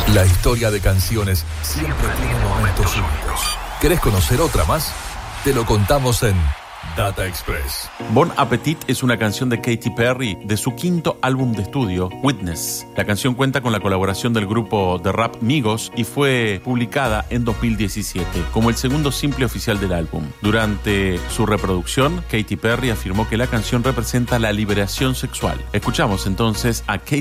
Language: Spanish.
La historia de canciones siempre tiene momentos únicos. ¿Querés conocer otra más? Te lo contamos en Data Express. Bon Appetit es una canción de Katy Perry de su quinto álbum de estudio, Witness. La canción cuenta con la colaboración del grupo de rap Migos y fue publicada en 2017 como el segundo simple oficial del álbum. Durante su reproducción, Katy Perry afirmó que la canción representa la liberación sexual. Escuchamos entonces a Katy